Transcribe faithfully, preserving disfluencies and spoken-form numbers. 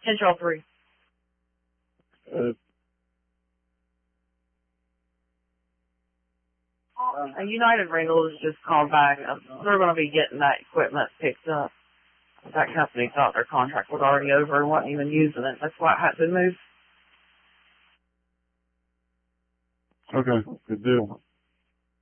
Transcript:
Control three. Uh, Uh, United Rentals just called back. Uh, they're going to be getting that equipment picked up. That company thought their contract was already over and wasn't even using it. That's why it had to move. okay, good deal.